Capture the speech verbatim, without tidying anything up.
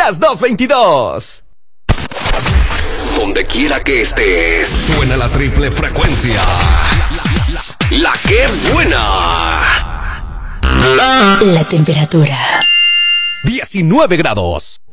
las dos veintidós. Donde quiera que estés, suena la triple frecuencia. La que buena. La temperatura: diecinueve grados.